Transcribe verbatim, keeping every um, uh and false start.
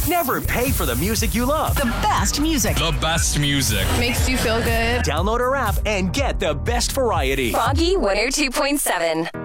Never pay for the music you love. The best music. The best music. Makes you feel good. Download our app and get the best variety. Froggy one oh two point seven.